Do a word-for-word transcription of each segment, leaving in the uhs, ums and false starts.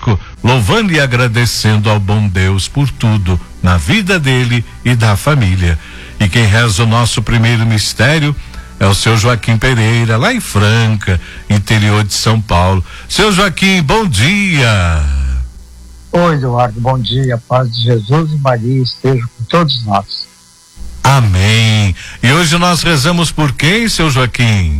conosco, louvando e agradecendo ao bom Deus por tudo na vida dele e da família. E quem reza o nosso primeiro mistério é o seu Joaquim Pereira, lá em Franca, interior de São Paulo. Seu Joaquim, bom dia. Oi, Eduardo, bom dia. Paz de Jesus e Maria esteja com todos nós. Amém. E hoje nós rezamos por quem, seu Joaquim?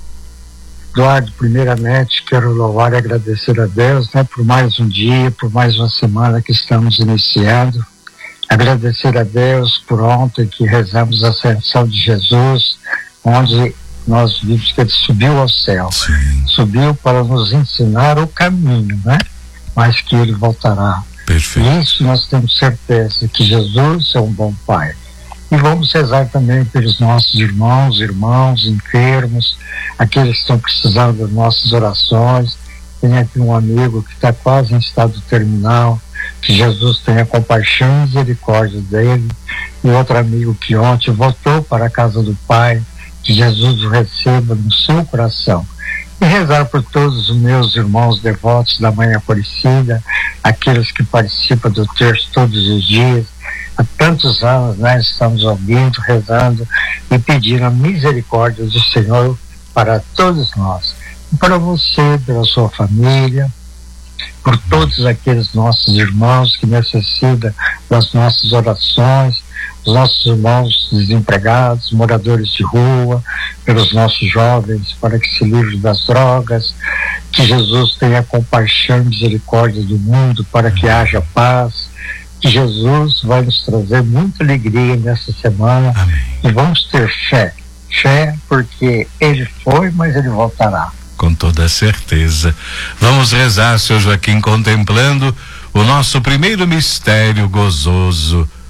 Eduardo, primeiramente quero louvar e agradecer a Deus, né, por mais um dia, por mais uma semana que estamos iniciando. Agradecer a Deus por ontem que rezamos a ascensão de Jesus, onde nós vimos que ele subiu ao céu. Sim. Subiu para nos ensinar o caminho, né? Mas que ele voltará. Perfeito. E isso nós temos certeza que Jesus é um bom Pai. E vamos rezar também pelos nossos irmãos, irmãos, enfermos, aqueles que estão precisando das nossas orações. Tem aqui um amigo que está quase em estado terminal, que Jesus tenha compaixão e misericórdia dele. E outro amigo que ontem voltou para a casa do Pai, que Jesus o receba no seu coração. E rezar por todos os meus irmãos devotos da Mãe Aparecida, aqueles que participam do terço todos os dias. Há tantos anos, né, estamos ouvindo, rezando e pedindo a misericórdia do Senhor para todos nós. E para você, pela sua família, por todos aqueles nossos irmãos que necessitam das nossas orações, os nossos irmãos desempregados, moradores de rua, pelos nossos jovens, para que se livrem das drogas, que Jesus tenha compaixão e misericórdia do mundo, para que haja paz, que Jesus vai nos trazer muita alegria nessa semana. Amém. E vamos ter fé, fé porque ele foi, mas ele voltará. Com toda certeza. Vamos rezar, seu Joaquim, contemplando o nosso primeiro mistério gozoso,